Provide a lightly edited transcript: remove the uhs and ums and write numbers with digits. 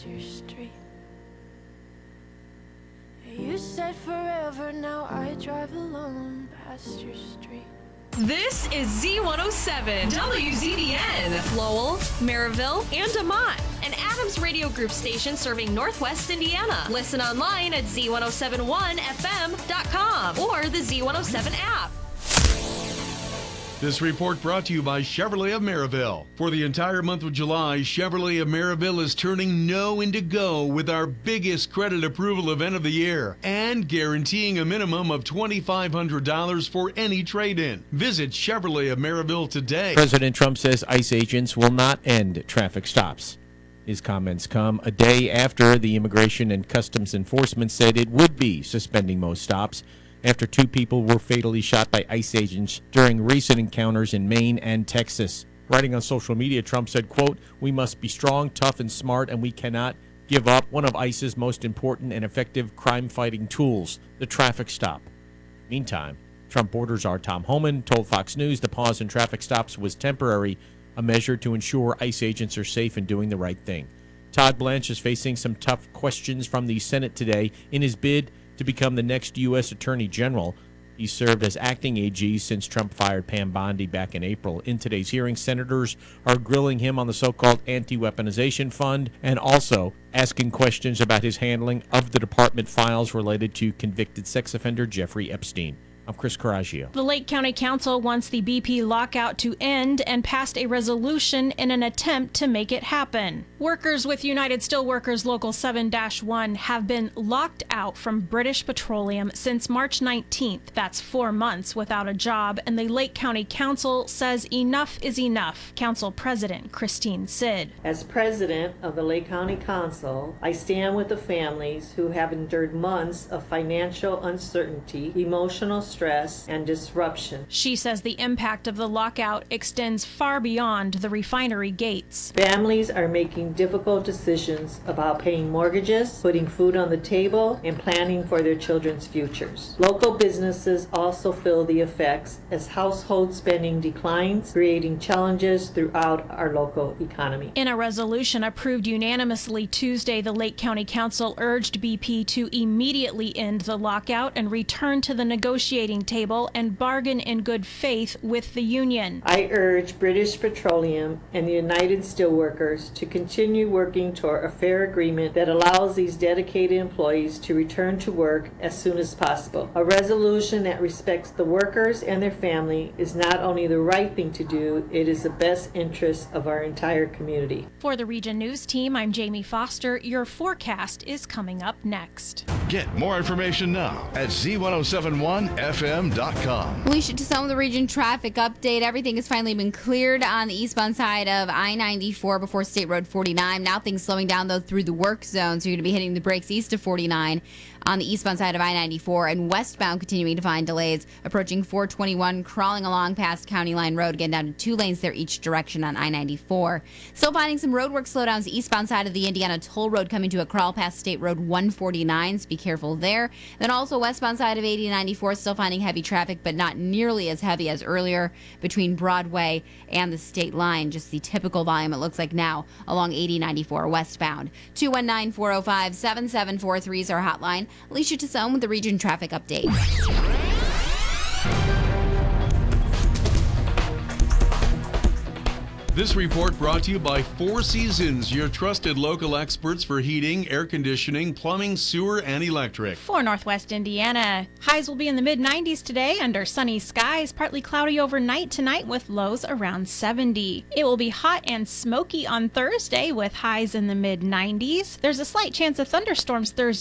past your street. You said forever, now I drive alone past your street. This is Z107 WZBN, Lowell, Maryville, and DeMont, an Adams Radio Group station serving Northwest Indiana. Listen online at Z1071FM.com or the Z107 app. This report brought to you by Chevrolet of Maryville. For the entire month of July, Chevrolet of Maryville is turning no into go with our biggest credit approval event of the year and guaranteeing a minimum of $2,500 for any trade-in. Visit Chevrolet of Maryville today. President Trump says ICE agents will not end traffic stops. His comments come a day after the Immigration and Customs Enforcement said it would be suspending most stops after 2 people were fatally shot by ICE agents during recent encounters in Maine and Texas. Writing on social media, Trump said, quote, "We must be strong, tough, and smart, and we cannot give up one of ICE's most important and effective crime-fighting tools, the traffic stop." Meantime, Trump orders czar Tom Homan told Fox News the pause in traffic stops was temporary, a measure to ensure ICE agents are safe and doing the right thing. Todd Blanche is facing some tough questions from the Senate today in his bid to become the next U.S. Attorney General. He served as acting AG since Trump fired Pam Bondi back in April. In today's hearing, senators are grilling him on the so-called anti-weaponization fund and also asking questions about his handling of the department files related to convicted sex offender Jeffrey Epstein. I'm Chris Coraggio. The Lake County Council wants the BP lockout to end and passed a resolution in an attempt to make it happen. Workers with United Steelworkers Local 7-1 have been locked out from British Petroleum since March 19th. That's 4 months without a job, and the Lake County Council says enough is enough. Council President Christine Sid. As president of the Lake County Council, I stand with the families who have endured months of financial uncertainty, emotional stress, and disruption. She says the impact of the lockout extends far beyond the refinery gates. Families are making difficult decisions about paying mortgages, putting food on the table, and planning for their children's futures. Local businesses also feel the effects as household spending declines, creating challenges throughout our local economy. In a resolution approved unanimously Tuesday, the Lake County Council urged BP to immediately end the lockout and return to the negotiating table and bargain in good faith with the union. I urge British Petroleum and the United Steelworkers to continue working toward a fair agreement that allows these dedicated employees to return to work as soon as possible. A resolution that respects the workers and their family is not only the right thing to do, it is the best interest of our entire community. For the Region News Team, I'm Jamie Foster. Your forecast is coming up next. Get more information now at Z1071FM.com. Alicia Tassone with the Region Traffic Update. Everything has finally been cleared on the eastbound side of I-94 before State Road 49. Now things slowing down, though, through the work zone, so you're going to be hitting the brakes east of 49 on the eastbound side of I-94, and westbound continuing to find delays approaching 421, crawling along past County Line Road, getting down to 2 lanes there each direction on I-94. Still finding some roadwork slowdowns eastbound side of the Indiana Toll Road, coming to a crawl past State Road 149, so be careful there. Then also westbound side of 80-94, still finding heavy traffic, but not nearly as heavy as earlier between Broadway and the state line. Just the typical volume it looks like now along 80-94 westbound. 219-405-7743 is our hotline. Alicia Tassone with the Region Traffic Update. This report brought to you by Four Seasons, your trusted local experts for heating, air conditioning, plumbing, sewer, and electric. For Northwest Indiana, highs will be in the mid-90s today under sunny skies, partly cloudy overnight tonight with lows around 70. It will be hot and smoky on Thursday with highs in the mid-90s. There's a slight chance of thunderstorms Thursday